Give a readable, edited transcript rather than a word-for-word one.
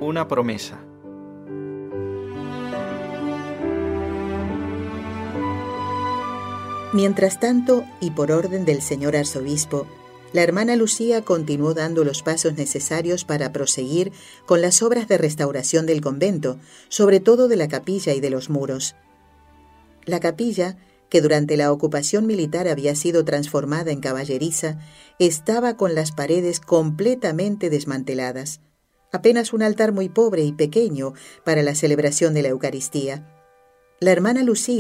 una promesa. Mientras tanto, y por orden del señor arzobispo, la hermana Lucía continuó dando los pasos necesarios para proseguir con las obras de restauración del convento, sobre todo de la capilla y de los muros. La capilla, que durante la ocupación militar había sido transformada en caballeriza, estaba con las paredes completamente desmanteladas. Apenas un altar muy pobre y pequeño para la celebración de la Eucaristía. La hermana Lucía